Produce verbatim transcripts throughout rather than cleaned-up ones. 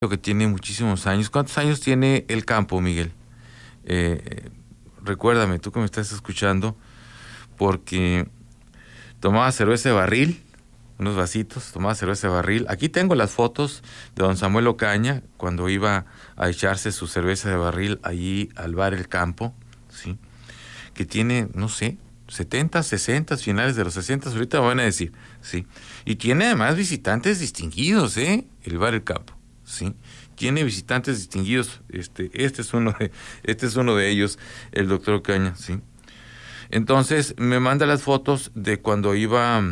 que tiene muchísimos años. ¿Cuántos años tiene el campo, Miguel? Eh, recuérdame, tú que me estás escuchando, porque tomaba cerveza de barril, unos vasitos, tomaba cerveza de barril. Aquí tengo las fotos de don Samuel Ocaña cuando iba a echarse su cerveza de barril allí al bar El Campo, ¿sí? Que tiene, no sé, setenta, sesenta, finales de los sesenta, ahorita me van a decir, ¿sí? Y tiene además visitantes distinguidos, ¿eh? El bar El Campo, ¿sí? Tiene visitantes distinguidos, este, este es uno de, este es uno de ellos, el doctor Ocaña, ¿sí? Entonces me manda las fotos de cuando iba,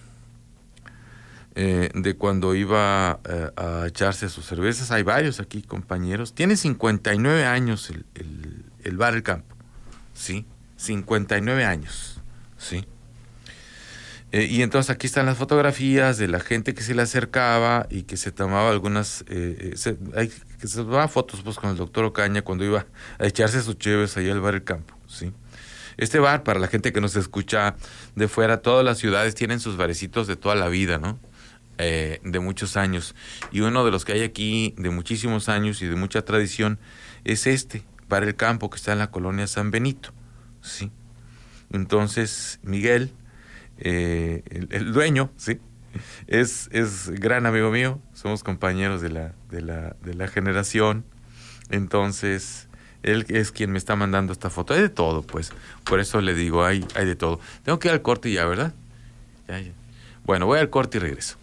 eh, de cuando iba eh, a echarse sus cervezas. Hay varios aquí, compañeros. Tiene cincuenta y nueve años el, el, el bar El Campo, ¿sí? cincuenta y nueve años, ¿sí? Eh, y entonces aquí están las fotografías de la gente que se le acercaba y que se tomaba algunas, eh, se, hay, que se tomaba fotos pues con el doctor Ocaña cuando iba a echarse sus cheves allá al bar El Campo, ¿sí? Este bar, para la gente que nos escucha de fuera, todas las ciudades tienen sus barecitos de toda la vida, ¿no? Eh, de muchos años. Y uno de los que hay aquí de muchísimos años y de mucha tradición es este, bar El Campo, que está en la colonia San Benito, ¿sí? Entonces, Miguel, eh, el, el dueño, ¿sí? Es, es gran amigo mío, somos compañeros de la, de la, de la generación. Entonces, él es quien me está mandando esta foto. Hay de todo, pues. Por eso le digo, hay, hay de todo. Tengo que ir al corte ya, ¿verdad? Ya, ya. Bueno, voy al corte y regreso.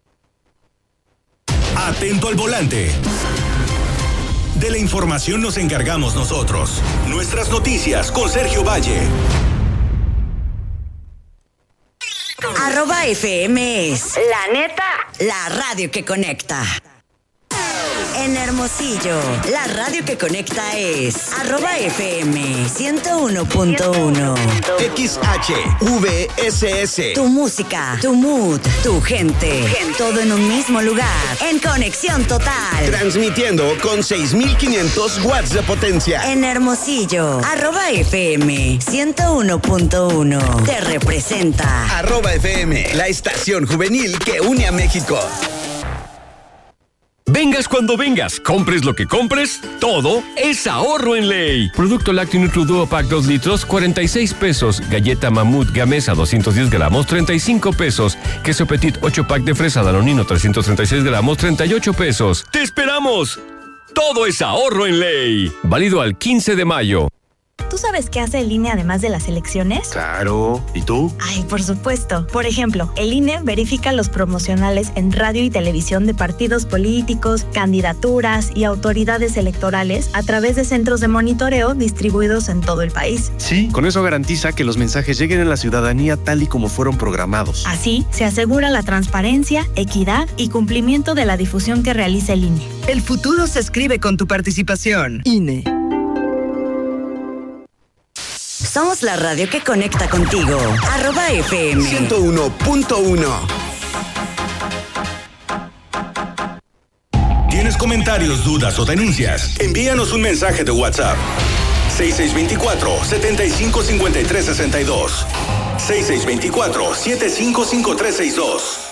Atento al volante. De la información nos encargamos nosotros. Nuestras noticias con Sergio Valle. Arroba F M es la neta, la radio que conecta. En Hermosillo, la radio que conecta es arroba F M ciento uno punto uno. X H V S S. Tu música, tu mood, tu gente, todo en un mismo lugar, en conexión total. Transmitiendo con seis mil quinientos watts de potencia. En Hermosillo, arroba F M ciento uno punto uno. Te representa. Arroba F M, la estación juvenil que une a México. Vengas cuando vengas, compres lo que compres, todo es ahorro en ley. Producto lácteo Nutriduo Pack dos litros, cuarenta y seis pesos. Galleta Mamut Gamesa doscientos diez gramos, treinta y cinco pesos. Queso Petit ocho pack de fresa Danonino trescientos treinta y seis gramos, treinta y ocho pesos. ¡Te esperamos! Todo es ahorro en ley. Válido al quince de mayo. ¿Tú sabes qué hace el I N E además de las elecciones? Claro. ¿Y tú? Ay, por supuesto. Por ejemplo, el I N E verifica los promocionales en radio y televisión de partidos políticos, candidaturas y autoridades electorales a través de centros de monitoreo distribuidos en todo el país. Sí, con eso garantiza que los mensajes lleguen a la ciudadanía tal y como fueron programados. Así, se asegura la transparencia, equidad y cumplimiento de la difusión que realiza el I N E. El futuro se escribe con tu participación. I N E. Somos la radio que conecta contigo. Arroba F M ciento uno punto uno. ¿Tienes comentarios, dudas o denuncias? Envíanos un mensaje de WhatsApp. seis seis dos cuatro, siete cinco cinco tres seis dos. seis seis dos cuatro, siete cinco cinco tres seis dos.